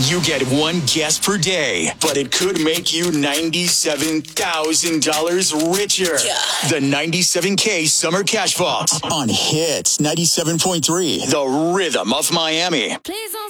You get one guess per day, but it could make you $97,000 richer. The 97K Summer Cash Box on Hits 97.3, the rhythm of Miami. Please don't